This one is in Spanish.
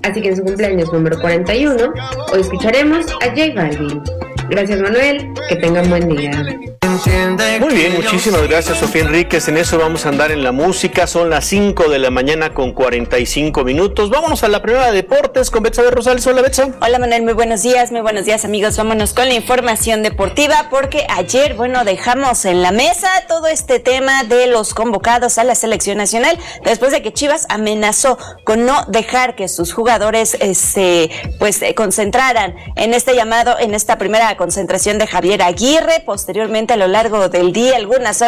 Así que en su cumpleaños número 41, hoy escucharemos a J Balvin. Gracias, Manuel, que tengan buen día. Muy bien, muchísimas gracias, Sofía Enríquez. En eso vamos a andar en la música. Son las 5 de la mañana con 45 minutos. Vámonos a la primera de deportes con Betsabe Rosales. Hola, Betsa. Hola, Manuel, muy buenos días, amigos. Vámonos con la información deportiva porque ayer, dejamos en la mesa todo este tema de los convocados a la selección nacional después de que Chivas amenazó con no dejar que sus jugadores se concentraran en este llamado, en esta primera concentración de Javier Aguirre. Posteriormente, a lo largo del día, algunas horas